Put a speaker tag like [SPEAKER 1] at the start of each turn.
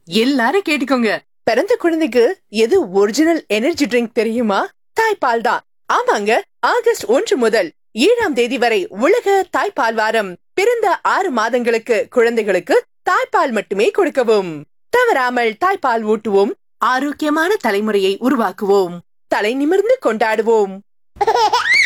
[SPEAKER 1] எல்லாரும் கேட்டுக்கோங்க.
[SPEAKER 2] பிறந்த குழந்தைக்கு எது ஒரிஜினல் எனர்ஜி ட்ரிங்க் தெரியுமா? தாய்ப்பால் தான். ஆமாங்க, ஆகஸ்ட் 1 முதல் 7ஆம் தேதி வரை உலக தாய்ப்பால் வாரம். பிறந்த 6 மாதங்களுக்கு குழந்தைகளுக்கு தாய்ப்பால் மட்டுமே கொடுக்கவும். தவறாமல் தாய்ப்பால் ஊட்டுவோம்.
[SPEAKER 1] ஆரோக்கியமான தலைமுறையை உருவாக்குவோம்.
[SPEAKER 2] தலை நிமிர்ந்து கொண்டாடுவோம்.